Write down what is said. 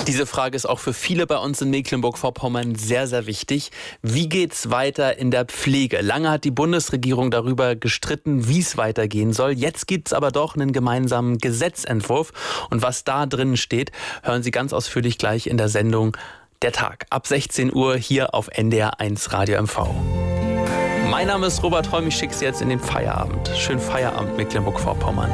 Diese Frage ist auch für viele bei uns in Mecklenburg-Vorpommern sehr, sehr wichtig. Wie geht's weiter in der Pflege? Lange hat die Bundesregierung darüber gestritten, wie es weitergehen soll. Jetzt gibt's aber doch einen gemeinsamen Gesetzentwurf. Und was da drin steht, hören Sie ganz ausführlich gleich in der Sendung Der Tag. Ab 16 Uhr hier auf NDR1 Radio MV. Mein Name ist Robert Holm, ich schicke Sie jetzt in den Feierabend. Schönen Feierabend, Mecklenburg-Vorpommern.